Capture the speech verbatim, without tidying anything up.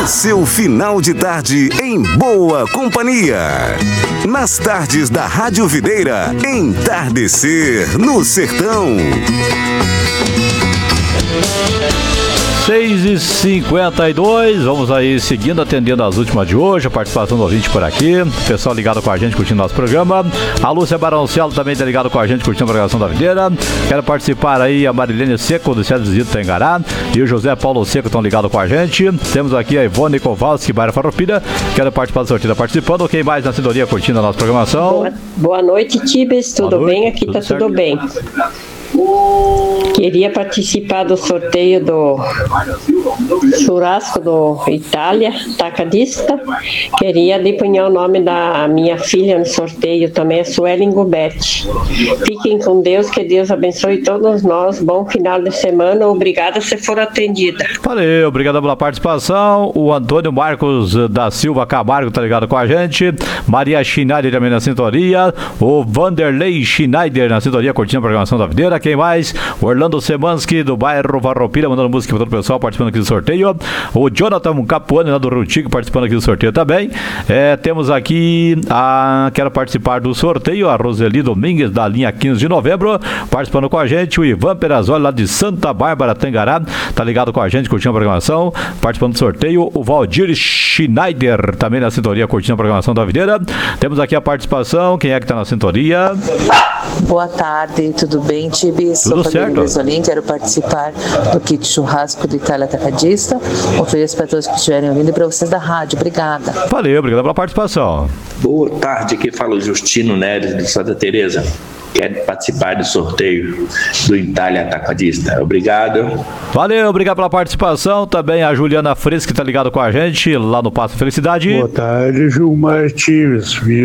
seu final de tarde em boa companhia. Nas tardes da Rádio Videira, Entardecer no Sertão. seis e cinquenta e dois, vamos aí seguindo, atendendo as últimas de hoje, a participação do ouvinte por aqui, pessoal ligado com a gente, curtindo nosso programa. A Lúcia Baroncelo também está ligado com a gente, curtindo a programação da Videira. Quero participar aí a Marilene Seco, do César Zito Tangará, e o José Paulo Seco estão ligados com a gente. Temos aqui a Ivone Kowalski, Bairro Farroupilha, quero participar da sortida participando. Quem mais na sintonia curtindo a nossa programação? Boa, boa noite, Tibes, tudo bem? Aqui tudo tá certo? Tudo bem. Queria participar do sorteio do churrasco do Itália, tacadista. Queria depunhar o nome da minha filha no sorteio também, a Suelen Guberti. Fiquem com Deus, que Deus abençoe todos nós. Bom final de semana, obrigada se for atendida. Valeu, obrigado pela participação. O Antônio Marcos da Silva Camargo tá ligado com a gente. Maria Schneider também na sintonia. O Vanderlei Schneider na sintonia, curtindo a programação da Videira. Quem mais? O Orlando Semanski, do bairro Farroupilha, mandando música para todo o pessoal participando aqui do sorteio. O Jonathan Capuani, lá do Rutico, participando aqui do sorteio também. É, temos aqui a... Quero participar do sorteio, a Roseli Domingues, da linha quinze de novembro, participando com a gente. O Ivan Perazoli, lá de Santa Bárbara, Tangará, tá ligado com a gente, curtindo a programação, participando do sorteio. O Valdir Schneider, também na sintonia, curtindo a programação da Videira. Temos aqui a participação. Quem é que tá na sintonia? Boa tarde, tudo bem, Tibi? Sou Fabiana Besolim, quero participar do kit churrasco do Itália Atacadista. Ofereço para todos que estiverem ouvindo e para vocês da rádio. Obrigada. Valeu, obrigado pela participação. Boa tarde, aqui fala o Justino Neres de Santa Teresa. Quero participar do sorteio do Itália Atacadista. Obrigado. Valeu, obrigado pela participação. Também a Juliana Fresca, que está ligado com a gente lá no Passo Felicidade. Boa tarde, Gilmar Tives.